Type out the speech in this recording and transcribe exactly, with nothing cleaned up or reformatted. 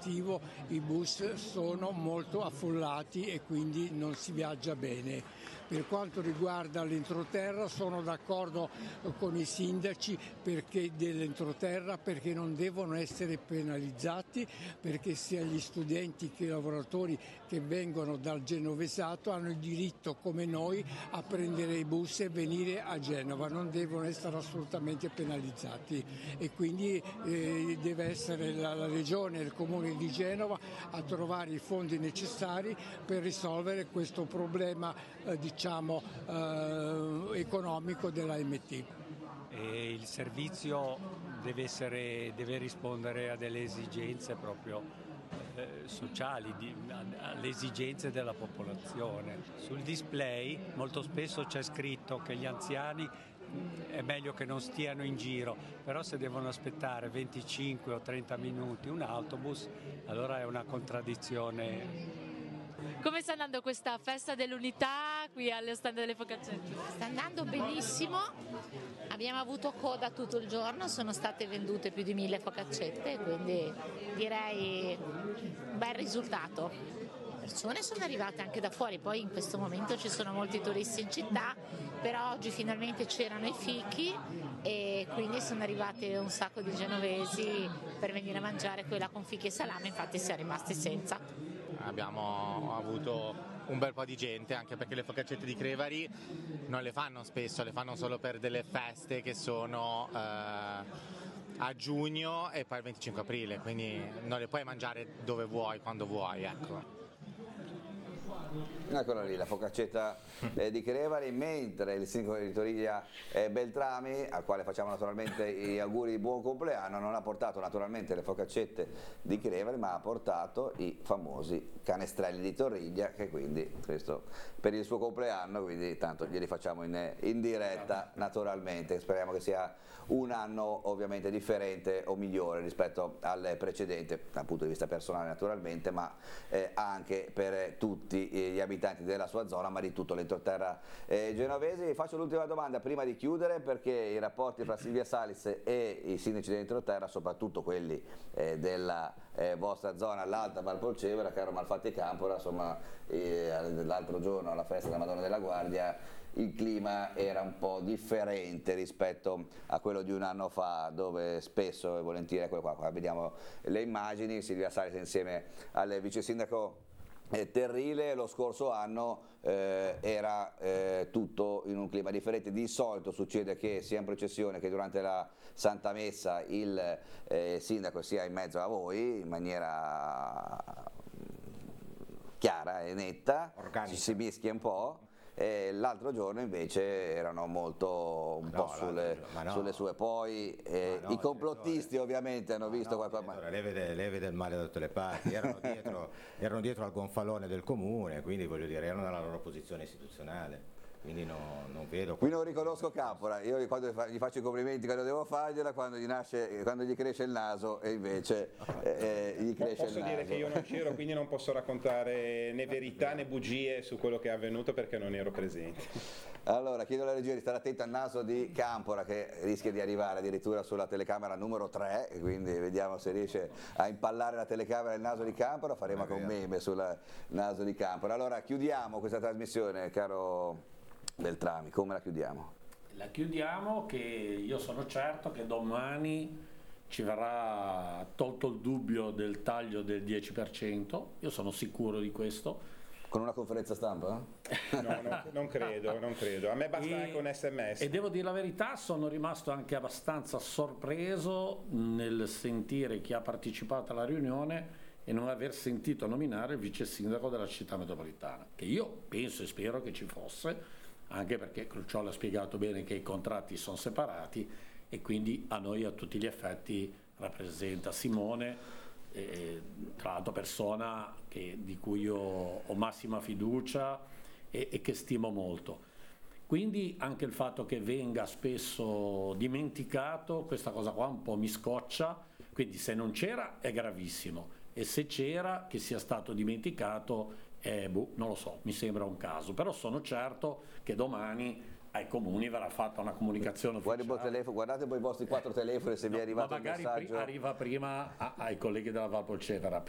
estivo i bus sono molto affollati e quindi non si viaggia bene. Per quanto riguarda l'entroterra sono d'accordo con i sindaci perché dell'entroterra perché non devono essere penalizzati, perché sia gli studenti che i lavoratori che vengono dal Genovesato hanno il diritto come noi a prendere i bus e venire a Genova, non devono essere assolutamente penalizzati e quindi eh, deve essere la, la Regione e il Comune di Genova a trovare i fondi necessari per risolvere questo problema eh, diciamo eh, economico dell'A M T. E il servizio deve, essere, deve rispondere a delle esigenze proprio eh, sociali, di, alle esigenze della popolazione. Sul display molto spesso c'è scritto che gli anziani è meglio che non stiano in giro, però se devono aspettare venticinque o trenta minuti un autobus, allora è una contraddizione. Come sta andando questa festa dell'unità qui allo stand delle Focaccette? Sta andando benissimo, abbiamo avuto coda tutto il giorno, sono state vendute più di mille focaccette, quindi direi un bel risultato. Le persone sono arrivate anche da fuori, poi in questo momento ci sono molti turisti in città, però oggi finalmente c'erano i fichi e quindi sono arrivate un sacco di genovesi per venire a mangiare quella con fichi e salame, infatti siamo rimasti senza. Abbiamo avuto un bel po' di gente, anche perché le focaccette di Crevari non le fanno spesso, le fanno solo per delle feste che sono eh, a giugno e poi il venticinque aprile, quindi non le puoi mangiare dove vuoi, quando vuoi, ecco. Eccola lì, la focaccetta eh, di Crevari, mentre il sindaco di Toriglia eh, Beltrami, al quale facciamo naturalmente gli auguri di buon compleanno, non ha portato naturalmente le focaccette di Crevari, ma ha portato i famosi canestrelli di Toriglia, che quindi questo per il suo compleanno, quindi tanto glieli facciamo in, in diretta naturalmente. Speriamo che sia un anno ovviamente differente o migliore rispetto al precedente, dal punto di vista personale naturalmente, ma eh, anche per tutti gli abitanti della sua zona, ma di tutto l'entroterra eh, genovese. Faccio l'ultima domanda prima di chiudere, perché i rapporti fra Silvia Salis e i sindaci dell'entroterra, soprattutto quelli eh, della eh, vostra zona, l'Alta Valpolcevera, caro Malfatti Campora, insomma eh, l'altro giorno alla festa della Madonna della Guardia il clima era un po' differente rispetto a quello di un anno fa, dove spesso e volentieri, eccolo qua, qua vediamo le immagini, Silvia Salis insieme al vice sindaco Eh, Terrile, lo scorso anno eh, era eh, tutto in un clima differente. Di solito succede che sia in processione che durante la Santa Messa il eh, sindaco sia in mezzo a voi in maniera chiara e netta, ci si mischia un po'. L'altro giorno invece erano molto un no, po' sulle, no. sulle sue, poi eh, no, i complottisti direttore. ovviamente hanno visto no, qualcosa. Lei vede, lei vede il male da tutte le parti, erano dietro, erano dietro al gonfalone del comune, quindi voglio dire, erano nella loro posizione istituzionale. Quindi no, non vedo. Qui non riconosco Campora, io quando gli faccio i complimenti quando devo fargliela, quando gli, nasce, quando gli cresce il naso e invece eh, gli cresce posso il naso. dire che io non c'ero, quindi non posso raccontare né verità né bugie su quello che è avvenuto perché non ero presente. Allora chiedo alla regia di stare attenta al naso di Campora, che rischia di arrivare addirittura sulla telecamera numero tre, quindi vediamo se riesce a impallare la telecamera del naso di Campora, faremo anche un meme sul naso di Campora. Allora chiudiamo questa trasmissione, caro Beltrami, come la chiudiamo? La chiudiamo che io sono certo che domani ci verrà tolto il dubbio del taglio del dieci per cento, io sono sicuro di questo. Con una conferenza stampa? No, no, non credo, non credo, a me basta e, anche un sms. E devo dire la verità, sono rimasto anche abbastanza sorpreso nel sentire chi ha partecipato alla riunione e non aver sentito nominare il vice sindaco della città metropolitana, che io penso e spero che ci fosse, anche perché Crucciolo ha spiegato bene che i contratti sono separati e quindi a noi a tutti gli effetti rappresenta Simone, eh, tra l'altro persona che, di cui io ho massima fiducia e, e che stimo molto. Quindi anche il fatto che venga spesso dimenticato, questa cosa qua un po' mi scoccia, quindi se non c'era è gravissimo e se c'era che sia stato dimenticato eh, boh, non lo so, mi sembra un caso, però sono certo che domani ai comuni verrà fatta una comunicazione ufficiale. Guardate poi i vostri quattro telefoni se eh, vi è arrivato no, il messaggio. Ma magari arriva prima a, ai colleghi della Valpolcevera.